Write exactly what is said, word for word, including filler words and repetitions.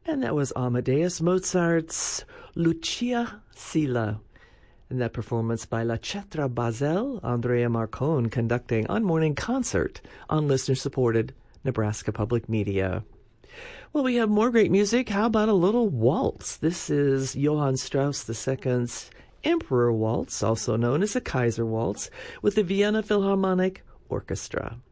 And that was Amadeus Mozart's Lucia Silla. And that performance by La Cetra Basel, Andrea Marcon conducting on Morning Concert on listener-supported Nebraska Public Media. Well, we have more great music. How about a little waltz? This is Johann Strauss the Second's Emperor Waltz, also known as the Kaiser Waltz, with the Vienna Philharmonic Orchestra.